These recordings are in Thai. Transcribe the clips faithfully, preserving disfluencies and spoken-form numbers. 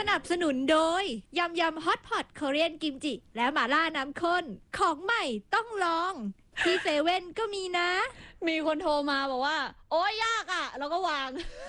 นับสนุนโดยยำยำฮอตพอตคอเรียนกิมจิและหม่าล่าน้ำข้นของใหม่ต้องลองที่เซเว่นก็มีนะมีคนโทรมาบอกว่าโอ้ยยากอ่ะแล้วก็วาง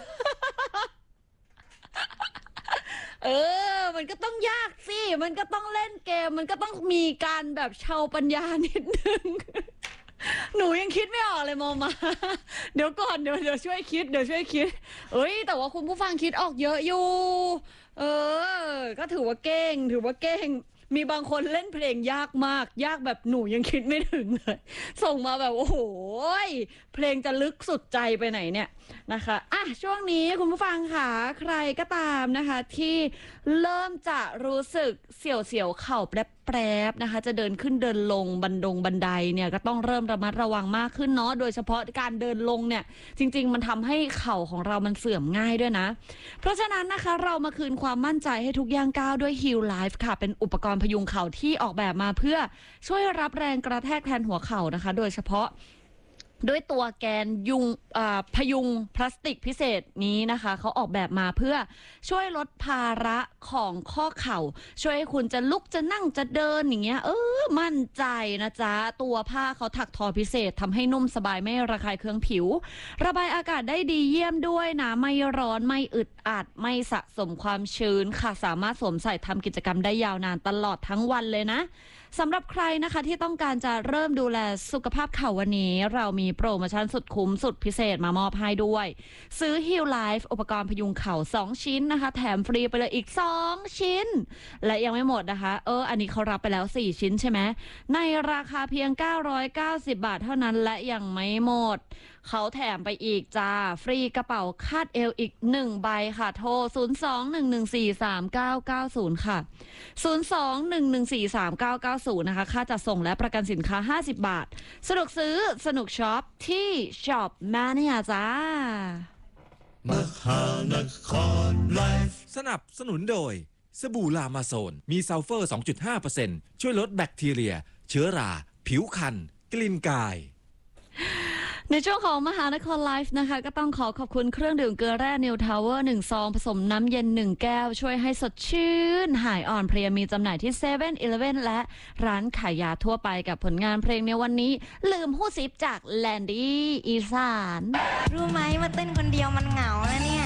เออมันก็ต้องยากสิมันก็ต้องเล่นเกมมันก็ต้องมีการแบบเชาปัญญานิดนึง หนูยังคิดไม่ออกเลยมอมา เดี๋ยวก่อนเดี๋ยวเดี๋ยวช่วยคิดเดี๋ยวช่วยคิดเอ้ยแต่ว่าคุณผู้ฟังคิดออกเยอะอยู่เออก็ถือว่าเก่งถือว่าเก่งมีบางคนเล่นเพลงยากมากยากแบบหนูยังคิดไม่ถึงเลยส่งมาแบบโอ้โหเพลงจะลึกสุดใจไปไหนเนี่ยนะคะอ่ะช่วงนี้คุณผู้ฟังค่ะใครก็ตามนะคะที่เริ่มจะรู้สึกเสียวเสียวเข่าแปรบๆนะคะจะเดินขึ้นเดินลงบันดงบันไดเนี่ยก็ต้องเริ่มระมัดระวังมากขึ้นเนาะโดยเฉพาะการเดินลงเนี่ยจริงๆมันทำให้เข่าของเรามันเสื่อมง่ายด้วยนะเพราะฉะนั้นนะคะเรามาคืนความมั่นใจให้ทุกย่างก้าวด้วย Heal Life ค่ะเป็นอุปกรณ์พยุงเข่าที่ออกแบบมาเพื่อช่วยรับแรงกระแทกแทนหัวเข่านะคะโดยเฉพาะด้วยตัวแกนยุงพยุงพลาสติกพิเศษนี้นะคะเขาออกแบบมาเพื่อช่วยลดภาระของข้อเข่าช่วยให้คุณจะลุกจะนั่งจะเดินอย่างเงี้ยเออมั่นใจนะจ๊ะตัวผ้าเขาถักทอพิเศษทำให้นุ่มสบายไม่ระคายเคืองผิวระบายอากาศได้ดีเยี่ยมด้วยนะไม่ร้อนไม่อึดอัดไม่สะสมความชื้นค่ะสามารถสวมใส่ทำกิจกรรมได้ยาวนานตลอดทั้งวันเลยนะสำหรับใครนะคะที่ต้องการจะเริ่มดูแลสุขภาพเข่าวันนี้เรามีโปรโมชั่นสุดคุ้มสุดพิเศษมามอบให้ด้วยซื้อ Heal Life อุปกรณ์พยุงเข่าสองชิ้นนะคะแถมฟรีไปเลยอีกสองชิ้นและยังไม่หมดนะคะเอออันนี้เขารับไปแล้วสี่ชิ้นใช่ไหมในราคาเพียงเก้าร้อยเก้าสิบบาทเท่านั้นและยังไม่หมดเขาแถมไปอีกจ้าฟรีกระเป๋าคาดเอวอีกหนึ่งใบค่ะโทรศูนย์ สอง หนึ่ง หนึ่ง สี่ สาม เก้า เก้า ศูนย์ค่ะศูนย์ สอง หนึ่ง หนึ่ง สี่ สาม เก้า เก้า ศูนย์นะคะค่าจัดส่งและประกันสินค้าห้าสิบบาทสนุกซื้อสนุกช็อปที่ช็อปมาเนี่ยจ้ามหานครไลฟ์สนับสนุนโดยสบู่ลามาโซนมีซัลเฟอร์ สองจุดห้าเปอร์เซ็นต์ ช่วยลดแบคทีเรียเชื้อราผิวคันกลิ่นกายในช่วงของมหานครไลฟ์นะคะก็ต้องขอขอบคุณเครื่องดื่มเกลือแร่นิวทาวเวอร์หนึ่งซองผสมน้ำเย็นหนึ่งแก้วช่วยให้สดชื่นหายอ่อนเพลียมีจำหน่ายที่เซเว่นอีเลฟเว่นและร้านขายยาทั่วไปกับผลงานเพลงในวันนี้ลืมหู้ซิปจากแลนดี้อีสานรู้ไหมมาเต้นคนเดียวมันเหงาแล้วเนี่ย